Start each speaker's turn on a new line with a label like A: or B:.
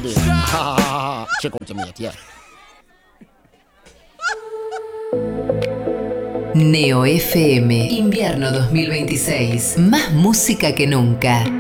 A: baby. She come to me, yeah.
B: Neo FM, invierno 2026. Más música que nunca.